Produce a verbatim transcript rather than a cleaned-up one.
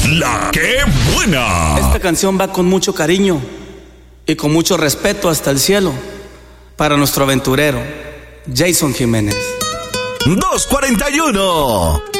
La que buena. Esta canción va con mucho cariño y con mucho respeto hasta el cielo para nuestro aventurero Jason Jiménez. dos cuarenta y uno.